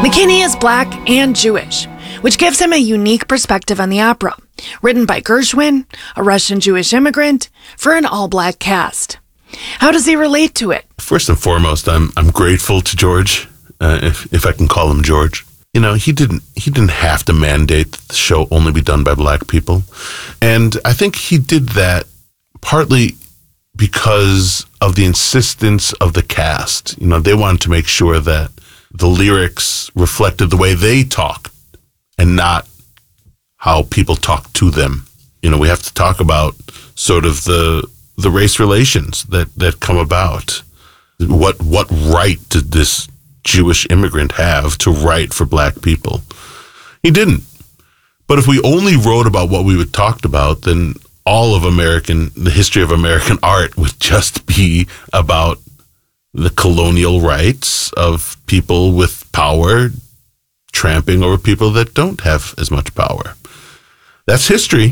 McKinney is black and Jewish, which gives him a unique perspective on the opera, written by Gershwin, a Russian Jewish immigrant, for an all-black cast. How does he relate to it? First and foremost, I'm grateful to George, if I can call him George. You know, he didn't have to mandate that the show only be done by black people. And I think he did that partly because of the insistence of the cast. You know, they wanted to make sure that the lyrics reflected the way they talk and not how people talk to them. You know, we have to talk about sort of the race relations that come about. What right did this Jewish immigrant have to write for black people? He didn't. But if we only wrote about what we talked about, then all of the history of American art would just be about the colonial rights of people with power tramping over people that don't have as much power. That's history,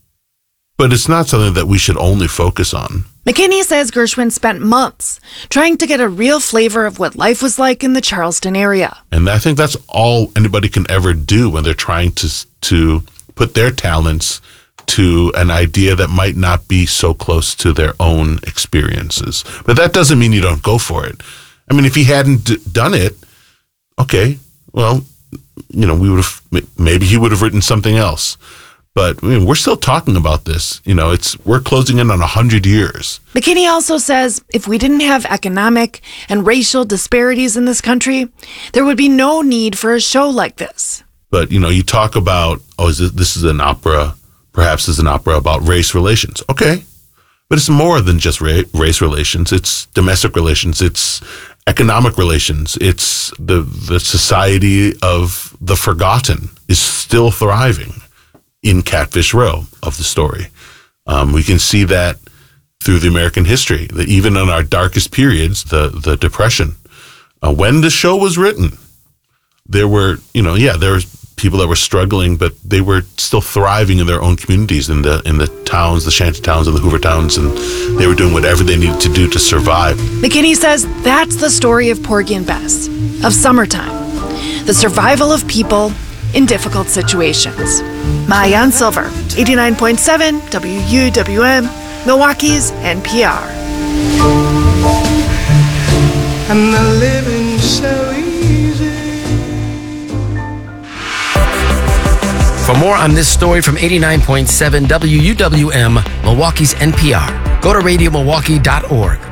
but it's not something that we should only focus on. McKinney says Gershwin spent months trying to get a real flavor of what life was like in the Charleston area. And I think that's all anybody can ever do when they're trying to put their talents to an idea that might not be so close to their own experiences. But that doesn't mean you don't go for it. I mean, if he hadn't done it, okay, well, you know, maybe he would have written something else. But I mean, we're still talking about this. You know, we're closing in on 100 years. McKinney also says if we didn't have economic and racial disparities in this country, there would be no need for a show like this. But, you know, you talk about, this is an opera, perhaps it's an opera about race relations. Okay. But it's more than just race relations. It's domestic relations. It's economic relations. It's the society of the forgotten is still thriving in Catfish Row of the story. We can see that through the American history, that even in our darkest periods, the Depression, when the show was written, there were people that were struggling, but they were still thriving in their own communities, in the towns, the shanty towns and the Hoover towns, and they were doing whatever they needed to do to survive. McKinney says that's the story of Porgy and Bess, of summertime, the survival of people in difficult situations. Maayan Silver, 89.7 WUWM, Milwaukee's NPR. And the living so easy. For more on this story from 89.7 WUWM, Milwaukee's NPR, go to radiomilwaukee.org.